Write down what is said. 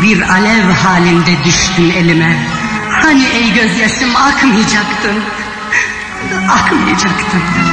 bir alev halinde düştün elime. Hani ey gözyaşım akmayacaktın, akmayacaktın.